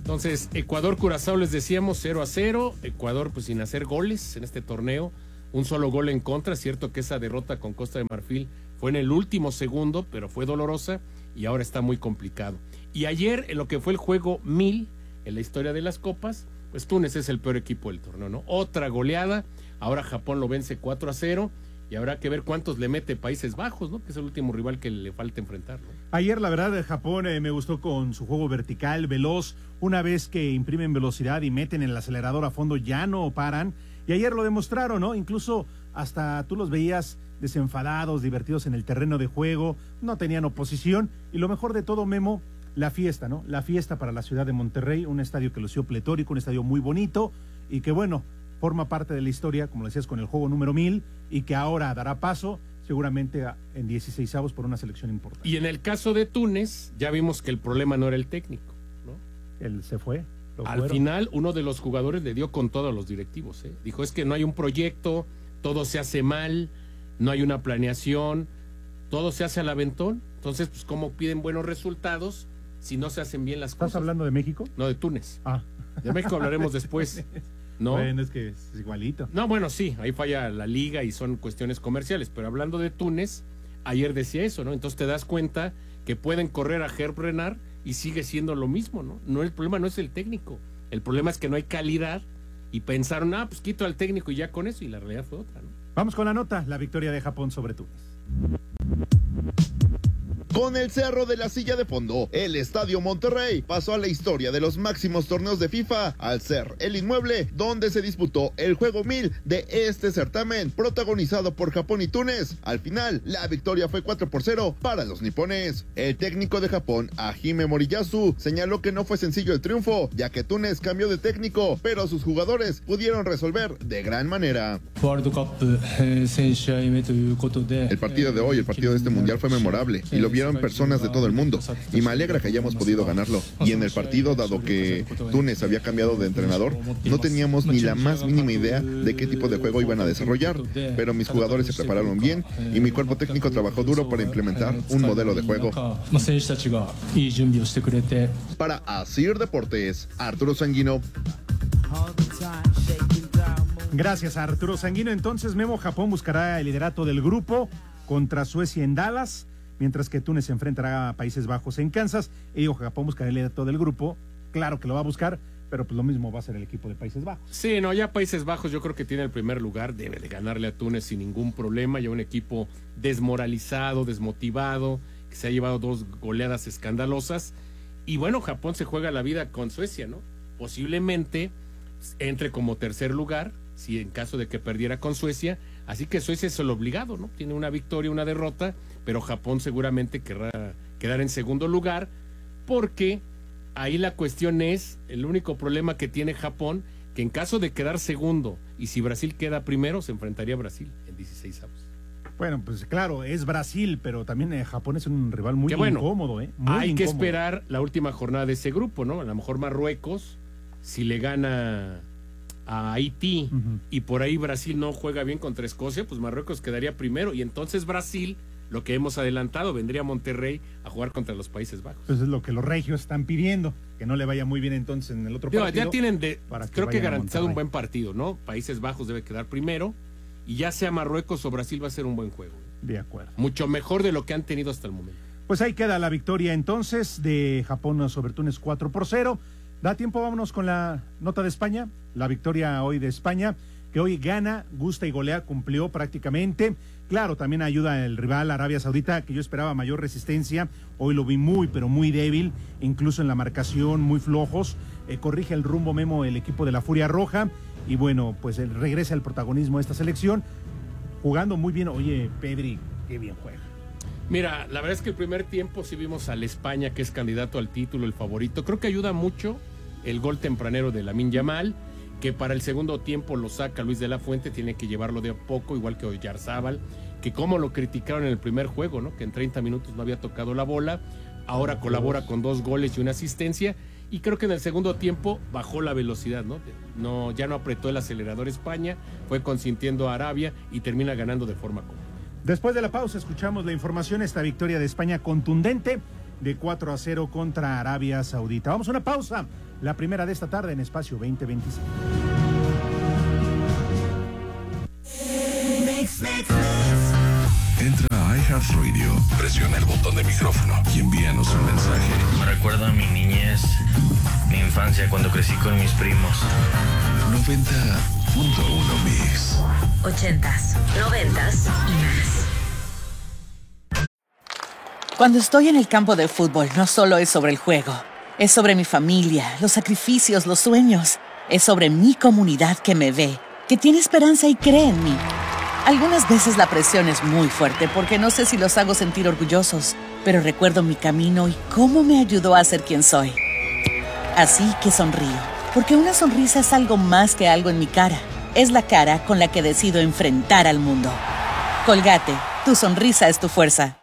Entonces, Ecuador-Curazao les decíamos 0-0, Ecuador pues sin hacer goles en este torneo, un solo gol en contra, cierto que esa derrota con Costa de Marfil fue en el último segundo, pero fue dolorosa y ahora está muy complicado. Y ayer, en lo que fue el juego 1000, en la historia de las copas, pues Túnez es el peor equipo del torneo, ¿no? Otra goleada, ahora Japón lo vence 4-0 y habrá que ver cuántos le mete Países Bajos, ¿no? Que es el último rival que le falta enfrentar, ¿no? Ayer, la verdad, Japón me gustó con su juego vertical, veloz. Una vez que imprimen velocidad y meten el acelerador a fondo, ya no paran. Y ayer lo demostraron, ¿no? Incluso hasta tú los veías desenfadados, divertidos en el terreno de juego, no tenían oposición. Y lo mejor de todo, Memo, la fiesta, ¿no? La fiesta para la ciudad de Monterrey, un estadio que lució pletórico, un estadio muy bonito y que, bueno, forma parte de la historia, como decías, con el juego número 1000 y que ahora dará paso seguramente en 16avos por una selección importante. Y en el caso de Túnez, ya vimos que el problema no era el técnico, ¿no? Él se fue. Al final, uno de los jugadores le dio con todo a los directivos, ¿eh? Dijo, es que no hay un proyecto, todo se hace mal, no hay una planeación, todo se hace al aventón. Entonces, pues, ¿cómo piden buenos resultados si no se hacen bien las cosas? ¿Estás hablando de México? No, de Túnez. Ah. De México hablaremos después, ¿no? Bueno, es que es igualito. No, bueno, sí, ahí falla la liga y son cuestiones comerciales, pero hablando de Túnez, ayer decía eso, ¿no? Entonces te das cuenta que pueden correr a Herb Renard y sigue siendo lo mismo, ¿no? No, el problema no es el técnico, el problema es que no hay calidad y pensaron, pues quito al técnico y ya con eso, y la realidad fue otra, ¿no? Vamos con la nota, la victoria de Japón sobre Túnez. Con el Cerro de la Silla de fondo, el Estadio Monterrey pasó a la historia de los máximos torneos de FIFA al ser el inmueble donde se disputó el juego 1000 de este certamen, protagonizado por Japón y Túnez. Al final, la victoria fue 4-0 para los nipones. El técnico de Japón, Hajime Moriyasu, señaló que no fue sencillo el triunfo, ya que Túnez cambió de técnico, pero sus jugadores pudieron resolver de gran manera. El partido de hoy, el partido de este mundial fue memorable y lo vieron personas de todo el mundo y me alegra que hayamos podido ganarlo. Y en el partido, dado que Túnez había cambiado de entrenador, no teníamos ni la más mínima idea de qué tipo de juego iban a desarrollar, pero mis jugadores se prepararon bien y mi cuerpo técnico trabajó duro para implementar un modelo de juego. Para Asir Deportes, Arturo Sanguino. Gracias a Arturo Sanguino. Entonces, Memo, Japón buscará el liderato del grupo contra Suecia en Dallas, mientras que Túnez se enfrentará a Países Bajos en Kansas. Y Japón buscará el liderato del grupo. Claro que lo va a buscar, pero pues lo mismo va a ser el equipo de Países Bajos. Sí, no, ya Países Bajos yo creo que tiene el primer lugar, debe de ganarle a Túnez sin ningún problema. Ya un equipo desmoralizado, desmotivado, que se ha llevado 2 goleadas escandalosas. Y bueno, Japón se juega la vida con Suecia, ¿no? Posiblemente entre como tercer lugar, si en caso de que perdiera con Suecia. Así que Suecia es el obligado, ¿no? Tiene una victoria, una derrota, pero Japón seguramente querrá quedar en segundo lugar, porque ahí la cuestión es, el único problema que tiene Japón, que en caso de quedar segundo, y si Brasil queda primero, se enfrentaría a Brasil en 16avos. Bueno, pues claro, es Brasil, pero también Japón es un rival muy incómodo, ¿eh? Muy hay incómodo. que esperar la última jornada de ese grupo, ¿no? A lo mejor Marruecos, si le gana a Haití y por ahí Brasil no juega bien contra Escocia, pues Marruecos quedaría primero y entonces Brasil, lo que hemos adelantado, vendría a Monterrey a jugar contra los Países Bajos. Pues es lo que los regios están pidiendo, que no le vaya muy bien entonces en el otro partido. Ya tienen creo que garantizado un buen partido, ¿no? Países Bajos debe quedar primero y ya sea Marruecos o Brasil va a ser un buen juego. De acuerdo. Mucho mejor de lo que han tenido hasta el momento. Pues ahí queda la victoria entonces de Japón sobre Túnez 4-0. Da tiempo, vámonos con la nota de España, la victoria hoy de España, que hoy gana, gusta y golea, cumplió prácticamente. Claro, también ayuda el rival Arabia Saudita, que yo esperaba mayor resistencia, hoy lo vi muy, pero muy débil, incluso en la marcación, muy flojos. Corrige el rumbo, Memo, el equipo de la Furia Roja, y bueno, pues regresa al protagonismo de esta selección, jugando muy bien. Oye, Pedri, qué bien juega. Mira, la verdad es que el primer tiempo sí vimos al España, que es candidato al título, el favorito. Creo que ayuda mucho el gol tempranero de Lamine Yamal, que para el segundo tiempo lo saca Luis de la Fuente, tiene que llevarlo de a poco, igual que Oyarzábal, que como lo criticaron en el primer juego, ¿no? Que en 30 minutos no había tocado la bola, ahora colabora con 2 goles y una asistencia, y creo que en el segundo tiempo bajó la velocidad, ¿no? Ya no apretó el acelerador España, fue consintiendo a Arabia y termina ganando de forma cómoda. Después de la pausa escuchamos la información, esta victoria de España contundente de 4-0 contra Arabia Saudita. Vamos a una pausa, la primera de esta tarde en Espacio 2025. Entra a iHeartRadio, presiona el botón de micrófono y envíanos un mensaje. Me recuerda a mi niñez, mi infancia cuando crecí con mis primos. 90.1 Mix. 80s, 90s y más. Cuando estoy en el campo de fútbol, no solo es sobre el juego. Es sobre mi familia, los sacrificios, los sueños. Es sobre mi comunidad que me ve, que tiene esperanza y cree en mí. Algunas veces la presión es muy fuerte porque no sé si los hago sentir orgullosos, pero recuerdo mi camino y cómo me ayudó a ser quien soy. Así que sonrío, porque una sonrisa es algo más que algo en mi cara. Es la cara con la que decido enfrentar al mundo. Colgate, tu sonrisa es tu fuerza.